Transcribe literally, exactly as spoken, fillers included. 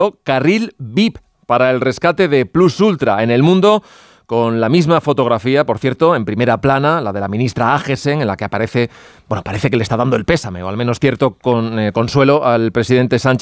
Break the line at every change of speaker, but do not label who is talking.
carril V I P para el rescate de Plus Ultra en el mundo, con la misma fotografía, por cierto, en primera plana, la de la ministra Agessen, en la que aparece, bueno, parece que le está dando el pésame, o al menos cierto con, eh, consuelo al presidente Sánchez.